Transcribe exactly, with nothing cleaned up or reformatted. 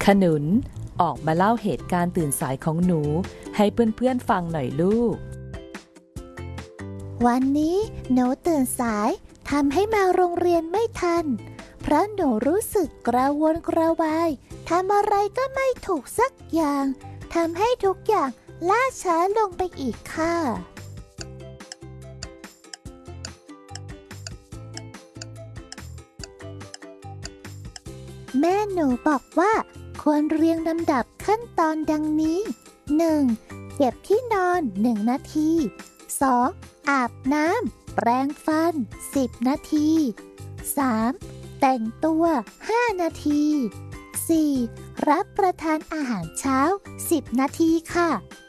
ขนุนออกมาเล่าเหตุการณ์ตื่นสายของหนูให้เพื่อนๆฟังหน่อยลูกวันนี้หนูตื่นสายทำให้มาโรงเรียนไม่ทันเพราะหนูรู้สึกกระวนกระวายทำอะไรก็ไม่ถูกสักอย่างทำให้ทุกอย่างล่าช้าลงไปอีกค่ะแม่หนูบอกว่าควรเรียงลำดับขั้นตอนดังนี้ หนึ่ง. เก็บที่นอนหนึ่งนาที สอง. อาบน้ำแปรงฟันสิบนาที สาม. แต่งตัวห้านาที สี่. รับประทานอาหารเช้าสิบนาทีค่ะ